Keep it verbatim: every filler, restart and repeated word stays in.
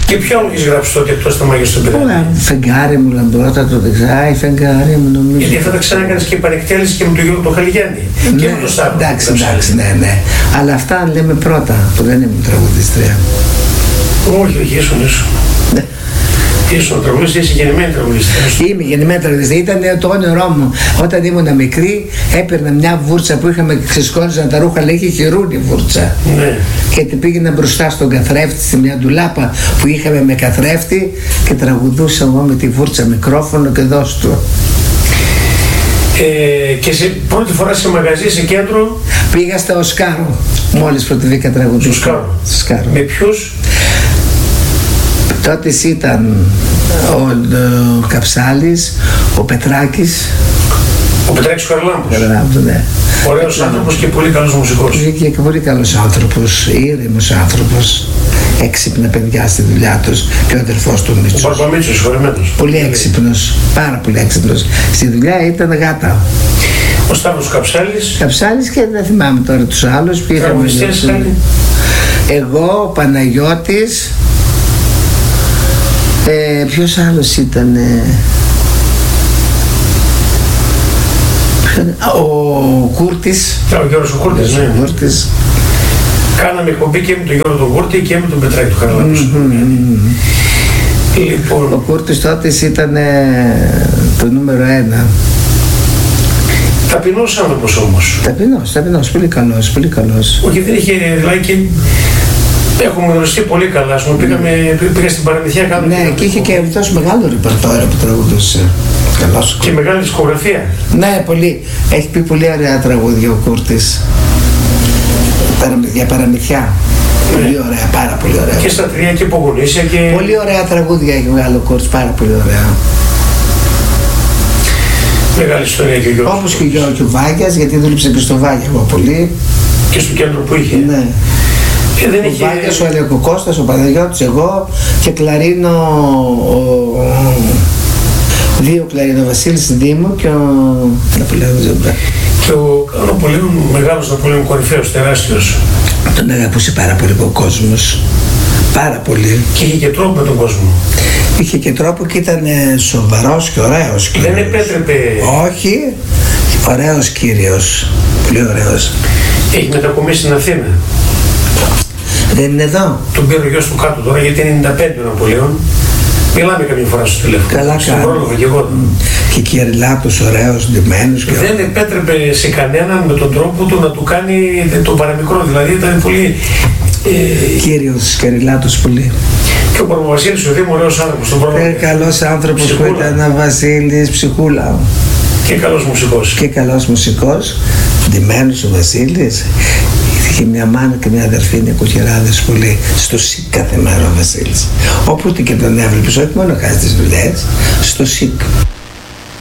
Και ποιο άλλο έχεις γράψει τότε εκτός τα μάγια στον πειρατή? Φεγγάρι μου, λαμπρότατο δεξάι, φεγγάρι μου νομίζω. Γιατί αυτά τα ξανάκανες και επανεκτέλεσης και με τον Γιώργο τον Χαλιγιάννη. Ναι, και με τον Σταύρο. Εντάξει, εντάξει, ναι, ναι. Αλλά αυτά λέμε πρώτα, που δεν ήμουν τραγουδίστρια. Όχι, όχι, ήσουν, ήσουν. Ναι. Ήσουν τραγουδίστρια, είσαι γεννημένη τραγουδίστρια. Είμαι γεννημένη τραγουδίστρια. Ήταν το όνειρό μου. Όταν ήμουν μικρή, έπαιρνα μια βούρτσα που είχαμε ξεσκόνιζαν τα ρούχα, λέγει χειρούνι βούρτσα. Ναι. Και την πήγαινα μπροστά στον καθρέφτη, σε μια ντουλάπα που είχαμε με καθρέφτη και τραγουδούσα εγώ με τη βούρτσα μικρόφωνο και δώσ' του. Ε, και σε πρώτη φορά σε μαγαζί, σε κέντρο. Πήγα στα Οσκάρο, μόλις πρωτοβήκα τραγουδίστρια. Στο Σκάρο. Με ποιους? Τότε ήταν ο, ο Καψάλης, ο Πετράκης. Ο Πετράκης ο Χαραλάμπους. Χαραλάμπους, ναι. Ωραίος άνθρωπος και πολύ καλός μουσικός. Και, και πολύ καλός άνθρωπος, ήρεμος άνθρωπος. Έξυπνα παιδιά στη δουλειά τους και ο αδερφός του Μίτσος. Ο Παπαμίτσος, συγχωρεμένος. Πολύ έξυπνος, πάρα πολύ έξυπνος. Στη δουλειά ήταν γάτα. Ο Σταύρος Καψάλης. Καψάλης και δεν θυμάμαι τώρα τους άλλους. Τραγουδιστές ήταν. Εγώ, ο Παναγιώτης. Ε, ποιος άλλος ήταν? Ε, ο Κούρτης. Ο Γιώργος ο Κούρτης, ναι. Ο Κούρτης. Κάναμε εκπομπή και με τον Γιώργο τον Κούρτη και με τον Πετράκη του Χαραλάμπους. Mm-hmm. Λοιπόν. Ο Κούρτης τότε ήταν ε, το νούμερο ένα. Ταπεινός άνθρωπος όμως. Ταπεινός, ταπεινός, πολύ καλός, πολύ καλός. Όχι, δεν είχε, δηλαδή και έχουμε γνωριστεί πολύ καλά. Ας πούμε, πήγαμε, πήγα στην Παραμυθιά κάτω. Ναι, και είχε και τόσο μεγάλο ρεπερτόριο που τραγουδούσε. Καλός. Και μεγάλη δισκογραφία. Ναι, πολύ. Έχει πει πολύ ωραία τραγούδια ο Κούρτης. Για Παραμυθιά. Ναι. Πολύ ωραία, πάρα πολύ ωραία. Και στα τρία και υπογονήσια και... Πολύ ωραία τραγούδια έχει βγάλει ο Κούρτης, πάρα πολύ ωραία. Μεγάλη ιστορία και ο Γιώργος. Όπως και ο Γιώργος Βάγιας, γιατί δούλεψε και στο Βάγια εγώ πολύ. Και στο κέντρο που είχε. Ναι. Και δεν ο είχε... Βάγιας, ο Αλεκοκώστας, ο Παναγιώτης, εγώ και κλαρίνο ο... δύο κλαρίνο, ο Βασίλης Δήμου και ο Ναπολέον Ζεμπρά. Και ο Ναπολέον, μεγάλος Ναπολέον, κορυφαίος, τεράστιος. Τον αγαπούσε πάρα πολύ ο κόσμος. Πάρα πολύ. Και είχε και τρόπο με τον κόσμο. Είχε και τρόπο και ήταν σοβαρός και ωραίος κύριος. Δεν επέτρεπε... Όχι, ωραίος κύριος. Πολύ ωραίος. Έχει μετακομίσει στην Αθήνα. Δεν είναι εδώ. Τον πήρε ο γιος του κάτω τώρα γιατί είναι ενενήντα πέντε ο Ναπολέον. Μιλάμε καμιά φορά στο τηλέφωνο. Καλά στον πρόλογο και εγώ. Και κυριλάτος ωραίος, ντυμένος. Και... δεν επέτρεπε σε κανέναν με τον τρόπο του να του κάνει το παραμικρό. Δηλαδή ήταν πολύ... Ε... Κύριος Κυριλάτος πολύ. Και ο Παπαβασίλης ο Δήμου, ωραίος άνθρωπος στον πρόλογο. Ε, καλός άνθρωπος ψυχούλα. Που ήταν ο Βασίλης, ψυχούλα. Και καλός μουσικός. Και καλός μουσικός. Ντυμένος ο Βασίλης. Είχε μια μάνα και μια αδερφή νοικοκυράδες πολύ. Στο ΣΥΚ κάθε μέρα ο Βασίλης. Όποτε και τον έβλεπες, όχι μόνο χάσει τις δουλειές, στο ΣΥΚ.